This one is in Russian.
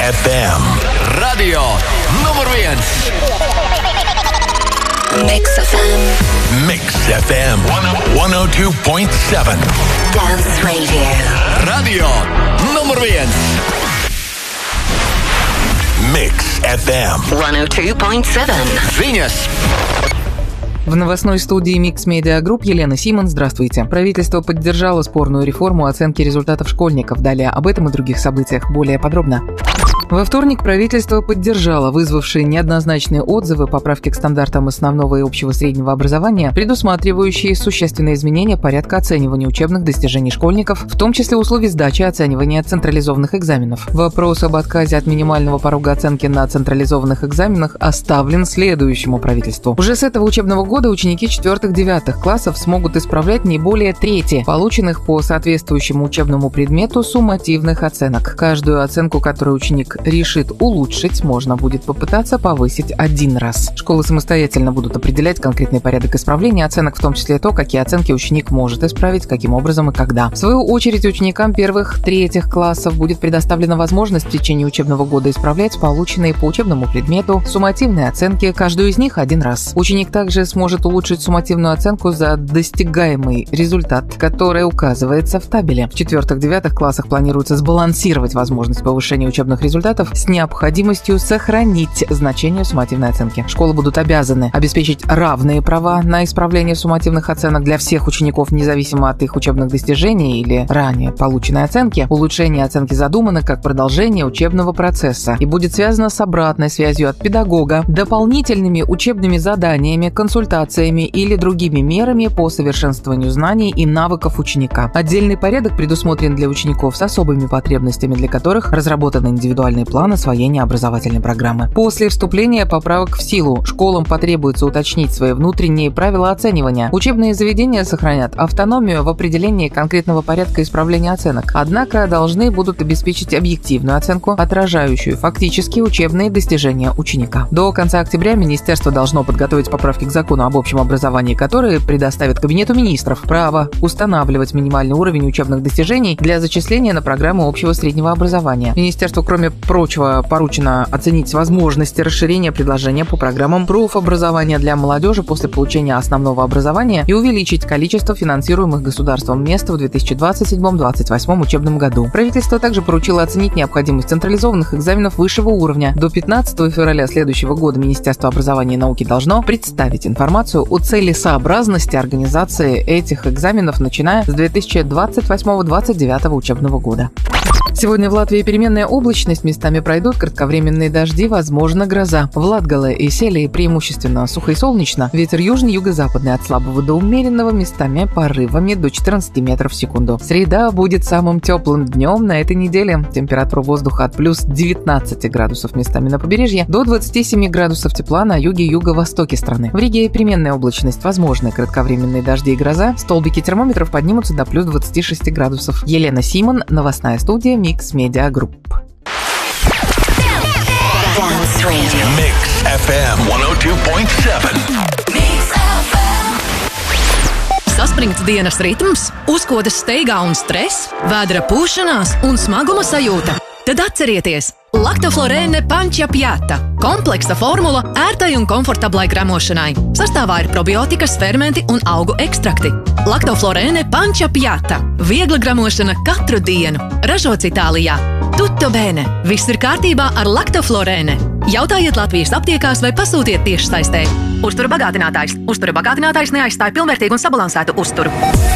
FM. Radio numur 1. Mix FM. Mix FM 102.7. Dance Radio. Radio numur 1. Mix FM 102.7. Viņas. В новостной студии Mix Media Group Елена Симон. Здравствуйте. Правительство поддержало спорную реформу оценки результатов школьников. Далее об этом и других событиях более подробно. Во вторник правительство поддержало вызвавшие неоднозначные отзывы поправки к стандартам основного и общего среднего образования, предусматривающие существенные изменения порядка оценивания учебных достижений школьников, в том числе условий сдачи оценивания централизованных экзаменов. Вопрос об отказе от минимального порога оценки на централизованных экзаменах оставлен следующему правительству. Уже с этого учебного года ученики 4-9 классов смогут исправлять не более трети полученных по соответствующему учебному предмету суммативных оценок. Каждую оценку, которую ученик решит улучшить, можно будет попытаться повысить один раз. Школы самостоятельно будут определять конкретный порядок исправления оценок, в том числе то, какие оценки ученик может исправить, каким образом и когда. В свою очередь, ученикам 1-3 классов будет предоставлена возможность в течение учебного года исправлять полученные по учебному предмету суммативные оценки, каждую из них один раз. Ученик также сможет улучшить суммативную оценку за достигаемый результат, который указывается в табеле. В 4-9 классах планируется сбалансировать возможность повышения учебных результатов с необходимостью сохранить значение суммативной оценки. Школы будут обязаны обеспечить равные права на исправление суммативных оценок для всех учеников, независимо от их учебных достижений или ранее полученной оценки. Улучшение оценки задумано как продолжение учебного процесса и будет связано с обратной связью от педагога, дополнительными учебными заданиями, консультациями или другими мерами по совершенствованию знаний и навыков ученика. Отдельный порядок предусмотрен для учеников с особыми потребностями, для которых разработаны индивидуальные план освоения образовательной программы. После вступления поправок в силу школам потребуется уточнить свои внутренние правила оценивания. Учебные заведения сохранят автономию в определении конкретного порядка исправления оценок, однако должны будут обеспечить объективную оценку, отражающую фактические учебные достижения ученика. До конца октября министерство должно подготовить поправки к закону об общем образовании, которые предоставят Кабинету министров право устанавливать минимальный уровень учебных достижений для зачисления на программу общего среднего образования. Министерству, кроме прочего, поручено оценить возможности расширения предложения по программам профобразования для молодежи после получения основного образования и увеличить количество финансируемых государством мест в 2027-2028 учебном году. Правительство также поручило оценить необходимость централизованных экзаменов высшего уровня. До 15 февраля следующего года Министерство образования и науки должно представить информацию о целесообразности организации этих экзаменов, начиная с 2028-2029 учебного года. Сегодня в Латвии переменная облачность, местами пройдут кратковременные дожди, возможно гроза. В Латгале и Селии преимущественно сухо и солнечно. Ветер южный, юго-западный от слабого до умеренного, местами порывами до 14 метров в секунду. Среда будет самым теплым днем на этой неделе. Температура воздуха от плюс 19 градусов местами на побережье до 27 градусов тепла на юге и юго-востоке страны. В Риге переменная облачность, возможны кратковременные дожди и гроза. Столбики термометров поднимутся до плюс 26 градусов. Елена Симон, новостная студия Mix Media Group. Dance Radio. Mix FM 102.7. Saspringts dienas ritms, uzkodas steigā un stress, vēdera pūšanās un smaguma sajūta. Tad atcerieties! Lactoflorēne Pančia Piata – kompleksa formula ērtai un komfortablai gramošanai. Sastāvā ir probiotikas, fermenti un augu ekstrakti. Lactoflorēne Pančia Piata – viegla gramošana katru dienu. Ražots Itālijā. Tutto bene! Viss ir kārtībā ar Lactoflorēne. Jautājiet Latvijas aptiekās vai pasūtiet tiešsaistē. Uztura bagātinātājs. Uztura bagātinātājs neaizstāja pilnvērtīgu un sabalansētu uzturu.